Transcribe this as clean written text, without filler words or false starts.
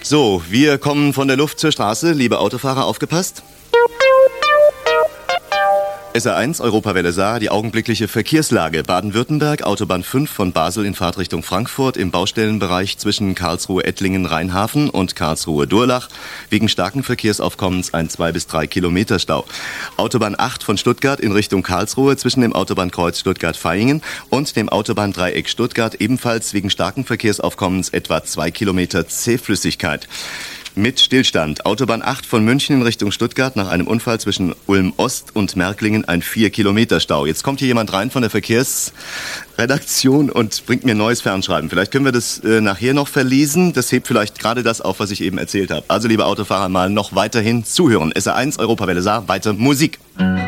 So, wir kommen von der Luft zur Straße. Liebe Autofahrer, aufgepasst. SR1, Europawelle Saar, die augenblickliche Verkehrslage. Baden-Württemberg, Autobahn 5 von Basel in Fahrtrichtung Frankfurt im Baustellenbereich zwischen Karlsruhe-Ettlingen-Rheinhafen und Karlsruhe-Durlach. Wegen starken Verkehrsaufkommens ein 2 bis 3 Kilometer Stau. Autobahn 8 von Stuttgart in Richtung Karlsruhe zwischen dem Autobahnkreuz Stuttgart-Vaihingen und dem Autobahndreieck Stuttgart ebenfalls wegen starken Verkehrsaufkommens etwa 2 Kilometer Zähflüssigkeit. Mit Stillstand. Autobahn 8 von München in Richtung Stuttgart nach einem Unfall zwischen Ulm-Ost und Märklingen ein 4 Kilometer Stau. Jetzt kommt hier jemand rein von der Verkehrsredaktion und bringt mir ein neues Fernschreiben. Vielleicht können wir das nachher noch verlesen. Das hebt vielleicht gerade das auf, was ich eben erzählt habe. Also liebe Autofahrer, mal noch weiterhin zuhören. SR1, Europawelle Saar, weiter Musik.